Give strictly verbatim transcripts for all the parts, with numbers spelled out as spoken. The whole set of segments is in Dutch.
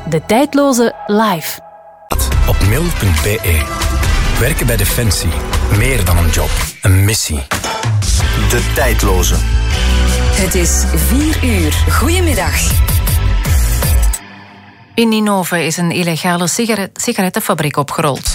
De Tijdloze live. Op mil punt b e. Werken bij Defensie. Meer dan een job. Een missie. De Tijdloze. Het is vier uur. Goedemiddag. In Ninove is een illegale sigaret- sigarettenfabriek opgerold.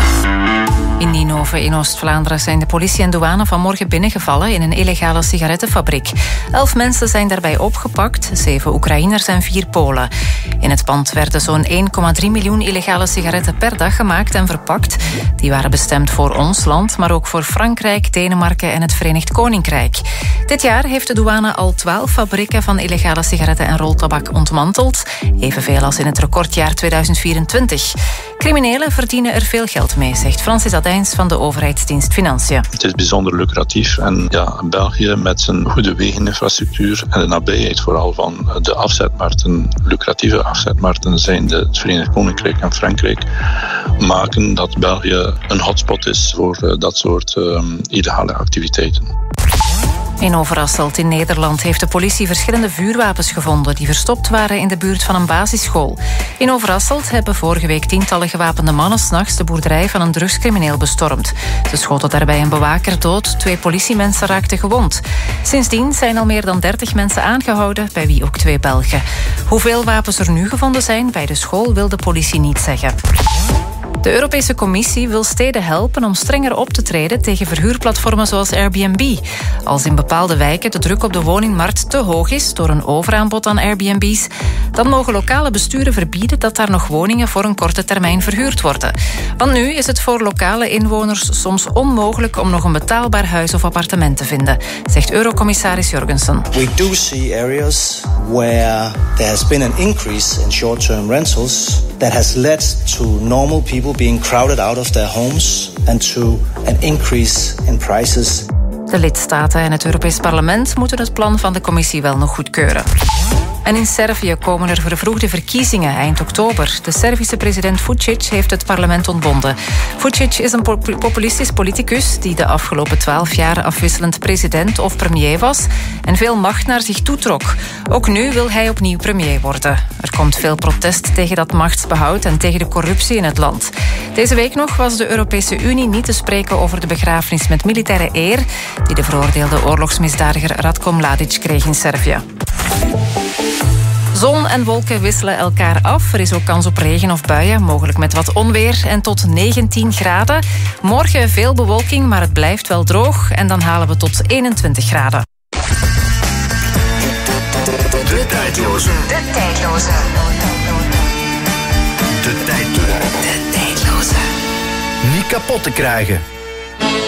In Ninove in Oost-Vlaanderen zijn de politie en douane vanmorgen binnengevallen in een illegale sigarettenfabriek. Elf mensen zijn daarbij opgepakt, zeven Oekraïners en vier Polen. In het pand werden zo'n één komma drie miljoen illegale sigaretten per dag gemaakt en verpakt. Die waren bestemd voor ons land, maar ook voor Frankrijk, Denemarken en het Verenigd Koninkrijk. Dit jaar heeft de douane al twaalf fabrieken van illegale sigaretten en roltabak ontmanteld. Evenveel als in het recordjaar tweeduizend vierentwintig. Criminelen verdienen er veel geld mee, zegt Francis Adijns van de overheidsdienst Financiën. Het is bijzonder lucratief en ja, België met zijn goede wegeninfrastructuur en de nabijheid vooral van de afzetmarkten, lucratieve afzetmarkten zijn de het Verenigd Koninkrijk en Frankrijk, maken dat België een hotspot is voor uh, dat soort uh, illegale activiteiten. In Overasselt in Nederland heeft de politie verschillende vuurwapens gevonden die verstopt waren in de buurt van een basisschool. In Overasselt hebben vorige week tientallen gewapende mannen 's nachts de boerderij van een drugscrimineel bestormd. Ze schoten daarbij een bewaker dood, twee politiemensen raakten gewond. Sindsdien zijn al meer dan dertig mensen aangehouden, bij wie ook twee Belgen. Hoeveel wapens er nu gevonden zijn bij de school wil de politie niet zeggen. De Europese Commissie wil steden helpen om strenger op te treden tegen verhuurplatformen zoals Airbnb. Als in bepaalde wijken de druk op de woningmarkt te hoog is door een overaanbod aan Airbnb's, dan mogen lokale besturen verbieden dat daar nog woningen voor een korte termijn verhuurd worden. Want nu is het voor lokale inwoners soms onmogelijk om nog een betaalbaar huis of appartement te vinden, zegt Eurocommissaris Jorgensen. We do see areas where there has been an increase in short-term rentals that has led to normal people being crowded out of their homes and to an increase in prices. De lidstaten en het Europees Parlement moeten het plan van de Commissie wel nog goedkeuren. En in Servië komen er vervroegde verkiezingen eind oktober. De Servische president Vučić heeft het parlement ontbonden. Vučić is een populistisch politicus die de afgelopen twaalf jaar afwisselend president of premier was en veel macht naar zich toetrok. Ook nu wil hij opnieuw premier worden. Er komt veel protest tegen dat machtsbehoud en tegen de corruptie in het land. Deze week nog was de Europese Unie niet te spreken over de begrafenis met militaire eer die de veroordeelde oorlogsmisdadiger Ratko Mladic kreeg in Servië. Zon en wolken wisselen elkaar af. Er is ook kans op regen of buien, mogelijk met wat onweer en tot negentien graden. Morgen veel bewolking, maar het blijft wel droog en dan halen we tot eenentwintig graden. De Tijdloze. De Tijdloze. De Tijdloze. De Tijdloze. Niet kapot te krijgen.